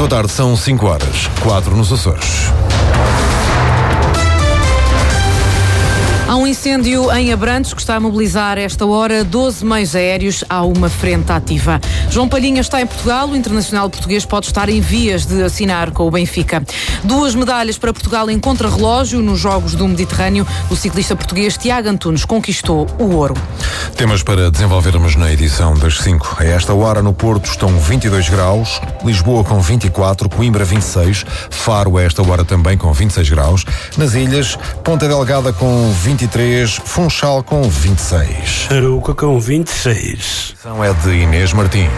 Boa tarde, são 5h04 nos Açores. Há um incêndio em Abrantes que está a mobilizar a esta hora 12 meios aéreos a uma frente ativa. João Palhinha está em Portugal, o internacional português pode estar em vias de assinar com o Benfica. 2 medalhas para Portugal em contrarrelógio nos Jogos do Mediterrâneo. O ciclista português Tiago Antunes conquistou o ouro. Temas para desenvolvermos na edição das 5. A esta hora no Porto estão 22 graus, Lisboa com 24, Coimbra 26, Faro a esta hora também com 26 graus. Nas ilhas, Ponta Delgada com 23, Funchal com 26. Arouca com 26. São é de Inês Martins.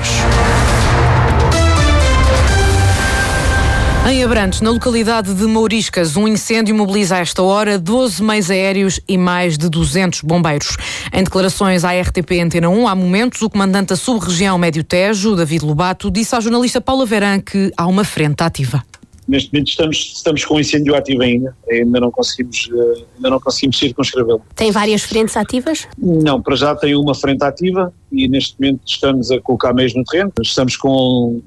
Em Abrantes, na localidade de Mouriscas, um incêndio mobiliza a esta hora 12 meios aéreos e mais de 200 bombeiros. Em declarações à RTP Antena 1, há momentos, o comandante da sub-região Médio Tejo, David Lobato, disse à jornalista Paula Verã que há uma frente ativa. Neste momento estamos com um incêndio ativo ainda não conseguimos circunscrevê-lo. Tem várias frentes ativas? Não, para já tem uma frente ativa e neste momento estamos a colocar meios no terreno. Estamos com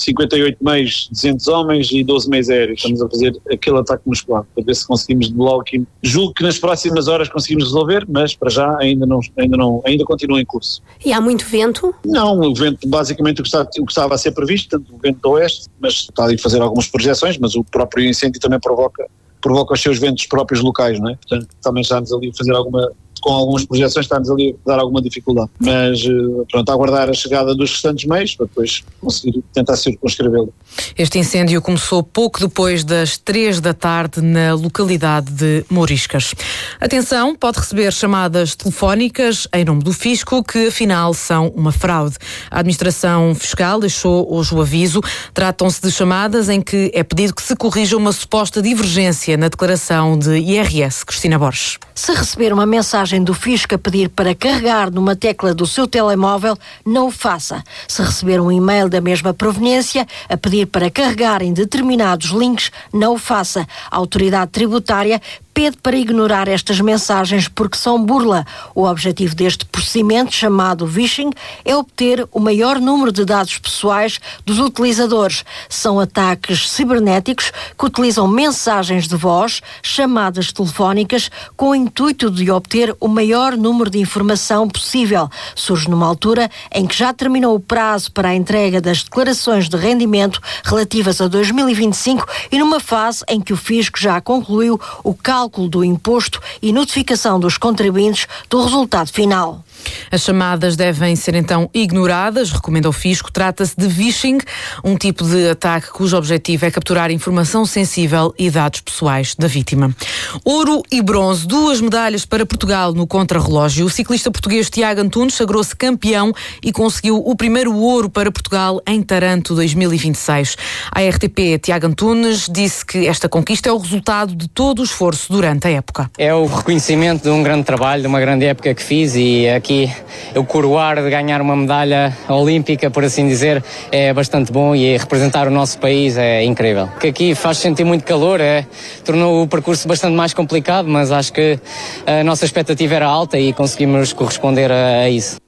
58 meios, 200 homens e 12 meios aéreos. Estamos a fazer aquele ataque muscular para ver se conseguimos logo aqui. Julgo que nas próximas horas conseguimos resolver, mas para já ainda continua em curso. E há muito vento? Não, o vento basicamente o que estava a ser previsto, tanto o vento do oeste, mas está ali a fazer algumas projeções, mas o próprio incêndio também provoca os seus ventos próprios locais, não é? Portanto, também estamos ali a fazer com algumas projeções está-nos ali a dar alguma dificuldade. Mas, pronto, a aguardar a chegada dos restantes meios para depois conseguir tentar circunscrevê-lo. Este incêndio começou pouco depois das 3 da tarde na localidade de Mouriscas. Atenção, pode receber chamadas telefónicas em nome do Fisco que afinal são uma fraude. A Administração Fiscal deixou hoje o aviso. Tratam-se de chamadas em que é pedido que se corrija uma suposta divergência na declaração de IRS. Cristina Borges. Se receber uma mensagem do Fisco a pedir para carregar numa tecla do seu telemóvel, não o faça. Se receber um e-mail da mesma proveniência a pedir para carregar em determinados links, não o faça. A autoridade tributária pede para ignorar estas mensagens porque são burla. O objetivo deste procedimento, chamado phishing, é obter o maior número de dados pessoais dos utilizadores. São ataques cibernéticos que utilizam mensagens de voz, chamadas telefónicas, com o intuito de obter o maior número de informação possível. Surge numa altura em que já terminou o prazo para a entrega das declarações de rendimento relativas a 2025 e numa fase em que o Fisco já concluiu o cálculo do imposto e notificação dos contribuintes do resultado final. As chamadas devem ser então ignoradas, recomenda o Fisco. Trata-se de phishing, um tipo de ataque cujo objetivo é capturar informação sensível e dados pessoais da vítima. Ouro e bronze, 2 medalhas para Portugal no contrarrelógio. O ciclista português Tiago Antunes sagrou-se campeão e conseguiu o primeiro ouro para Portugal em Taranto 2026. A RTP, Tiago Antunes disse que esta conquista é o resultado de todo o esforço durante a época. É o reconhecimento de um grande trabalho, de uma grande época que fiz, e aqui eu coroar de ganhar uma medalha olímpica, por assim dizer, é bastante bom, e representar o nosso país é incrível. Que aqui faz sentir muito calor, tornou o percurso bastante mais complicado, mas acho que a nossa expectativa era alta e conseguimos corresponder a isso.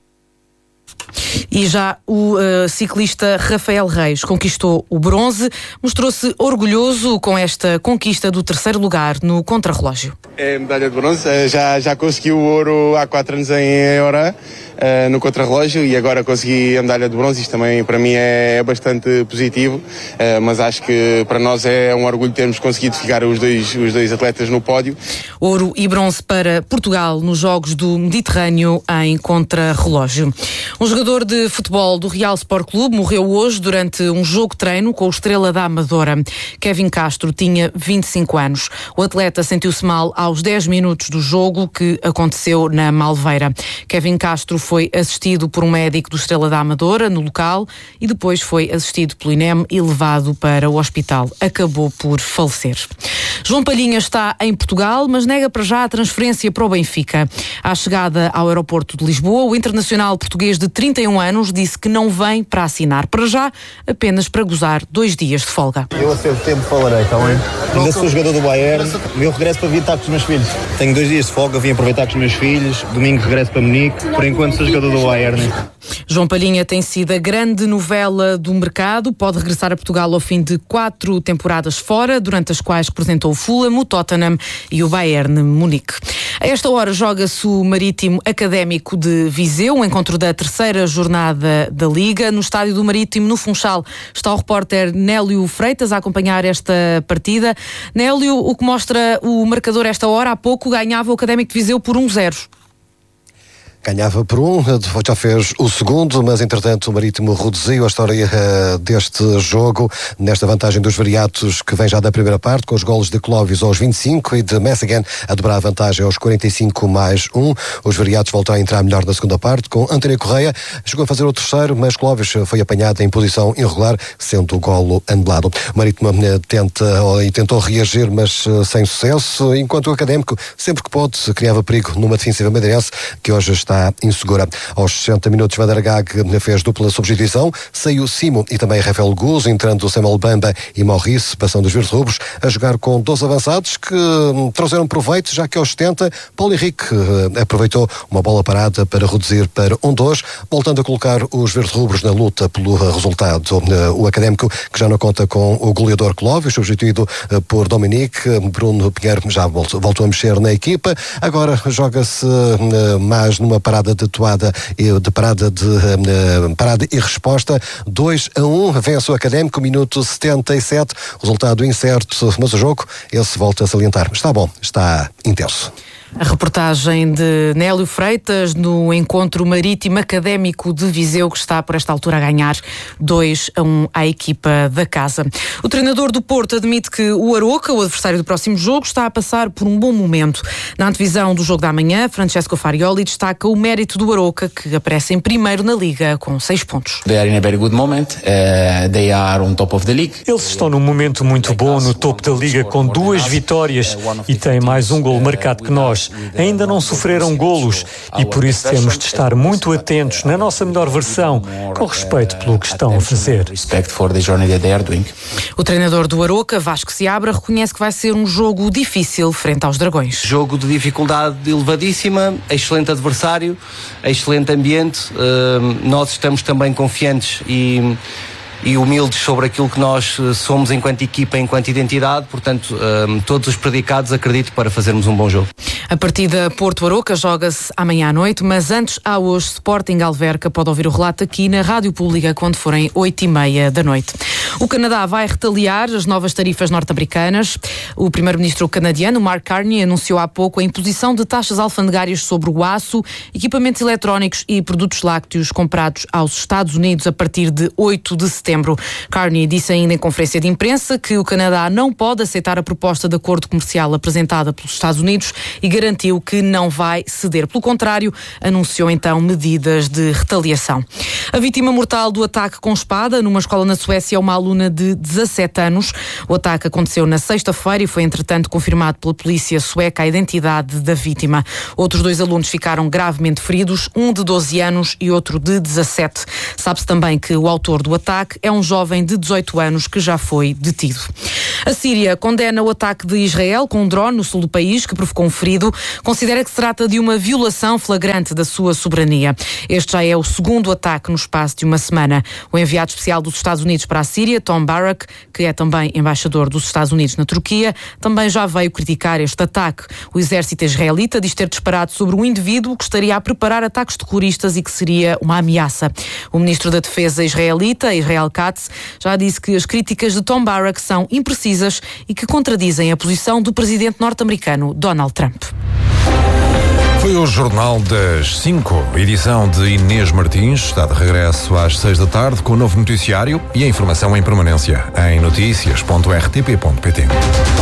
E já o ciclista Rafael Reis conquistou o bronze, mostrou-se orgulhoso com esta conquista do 3º lugar no contrarrelógio. É medalha de bronze, já consegui o ouro há 4 anos em Oran, no contrarrelógio, e agora consegui a medalha de bronze. Isto também para mim é bastante positivo, mas acho que para nós é um orgulho termos conseguido ficar os dois atletas no pódio. Ouro e bronze para Portugal nos Jogos do Mediterrâneo em contrarrelógio. Um jogador de futebol do Real Sport Clube morreu hoje durante um jogo-treino com o Estrela da Amadora. Kevin Castro tinha 25 anos. O atleta sentiu-se mal aos 10 minutos do jogo que aconteceu na Malveira. Kevin Castro foi assistido por um médico do Estrela da Amadora no local e depois foi assistido pelo INEM e levado para o hospital. Acabou por falecer. João Palhinha está em Portugal, mas nega para já a transferência para o Benfica. À chegada ao aeroporto de Lisboa, o internacional português de 31 anos disse que não vem para assinar para já, apenas para gozar 2 dias de folga. Eu a certo tempo falarei, está bem? Ainda sou jogador do Bayern, eu regresso para vir estar com os meus filhos. Tenho 2 dias de folga, vim aproveitar com os meus filhos, domingo regresso para Munique. Por enquanto nosso jogador do Bayern. João Palhinha tem sido a grande novela do mercado. Pode regressar a Portugal ao fim de 4 temporadas fora, durante as quais representou o Fulham, o Tottenham e o Bayern Munique. A esta hora joga-se o Marítimo Académico de Viseu, o encontro da 3ª jornada da Liga. No estádio do Marítimo, no Funchal, está o repórter Nélio Freitas a acompanhar esta partida. Nélio, o que mostra o marcador esta hora, há pouco ganhava o Académico de Viseu por 1-0. Ganhava por 1, já fez o segundo, mas entretanto o Marítimo reduziu a história deste jogo, nesta vantagem dos variatos que vem já da primeira parte, com os golos de Clóvis aos 25 e de Messigan a dobrar a vantagem aos 45+1. Os variatos voltaram a entrar melhor na segunda parte, com António Correia, chegou a fazer o terceiro, mas Clóvis foi apanhado em posição irregular, sendo o golo anulado. O Marítimo tentou reagir, mas sem sucesso, enquanto o Académico, sempre que pode, criava perigo numa defensiva madeirense, que hoje está insegura. Aos 60 minutos, Van der Gaag fez dupla substituição, saiu Simo e também Rafael Guz, entrando Samuel Bamba e Maurice, passando os verde-rubros, a jogar com 2 avançados que trouxeram proveito, já que aos 70, Paulo Henrique aproveitou uma bola parada para reduzir para 1-2, voltando a colocar os verde-rubros na luta pelo resultado. O Académico, que já não conta com o goleador Clóvis, substituído por Dominique, Bruno Pinheiro já voltou a mexer na equipa, agora joga-se mais numa parada de toada de parada e resposta. 2-1, vence o Académico, minuto 77, resultado incerto, mas o jogo, esse volta a salientar. Está bom, está intenso. A reportagem de Nélio Freitas no encontro Marítimo Académico de Viseu, que está por esta altura a ganhar 2-1 à equipa da casa. O treinador do Porto admite que o Aroca, o adversário do próximo jogo, está a passar por um bom momento. Na antevisão do jogo da manhã, Francesco Farioli destaca o mérito do Aroca, que aparece em primeiro na Liga com 6 pontos. They are in a very good moment. They are on top of the league. Eles estão num momento muito bom no topo da Liga, com 2 vitórias e têm mais um golo marcado que nós. Ainda não sofreram golos e por isso temos de estar muito atentos na nossa melhor versão, com respeito pelo que estão a fazer. O treinador do Aroca, Vasco Seabra, reconhece que vai ser um jogo difícil frente aos Dragões. Jogo de dificuldade elevadíssima, excelente adversário, excelente ambiente. Nós estamos também confiantes e humildes sobre aquilo que nós somos enquanto equipa, enquanto identidade, portanto, todos os predicados acredito para fazermos um bom jogo. A partida Porto-Aroca joga-se amanhã à noite, mas antes há hoje Sporting Alverca. Pode ouvir o relato aqui na Rádio Pública quando forem 8h30 da noite. O Canadá vai retaliar as novas tarifas norte-americanas. O primeiro-ministro canadiano, Mark Carney, anunciou há pouco a imposição de taxas alfandegárias sobre o aço, equipamentos eletrónicos e produtos lácteos comprados aos Estados Unidos a partir de 8 de setembro. Carney disse ainda em conferência de imprensa que o Canadá não pode aceitar a proposta de acordo comercial apresentada pelos Estados Unidos e garantiu que não vai ceder. Pelo contrário, anunciou então medidas de retaliação. A vítima mortal do ataque com espada numa escola na Suécia é uma aluna de 17 anos. O ataque aconteceu na sexta-feira e foi entretanto confirmado pela polícia sueca a identidade da vítima. Outros 2 alunos ficaram gravemente feridos, um de 12 anos e outro de 17. Sabe-se também que o autor do ataque é um jovem de 18 anos que já foi detido. A Síria condena o ataque de Israel com um drone no sul do país que provocou um ferido. Considera que se trata de uma violação flagrante da sua soberania. Este já é o segundo ataque no espaço de uma semana. O enviado especial dos Estados Unidos para a Síria, Tom Barrack, que é também embaixador dos Estados Unidos na Turquia, também já veio criticar este ataque. O exército israelita diz ter disparado sobre um indivíduo que estaria a preparar ataques terroristas e que seria uma ameaça. O ministro da Defesa israelita, Israel Katz, já disse que as críticas de Tom Barrack são imprecisas e que contradizem a posição do presidente norte-americano Donald Trump. Foi o Jornal das 5, edição de Inês Martins. Está de regresso às 6 da tarde com o novo noticiário e a informação em permanência em noticias.rtp.pt.